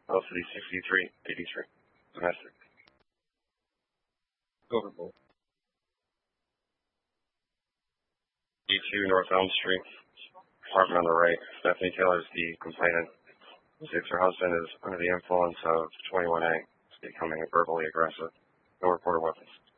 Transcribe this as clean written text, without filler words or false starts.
Velocity 6383. Domestic. Overboard. E2 North Elm Street. Apartment on the right. Stephanie Taylor is the complainant. Her husband is under the influence of 21A. He's becoming verbally aggressive. No reported weapons.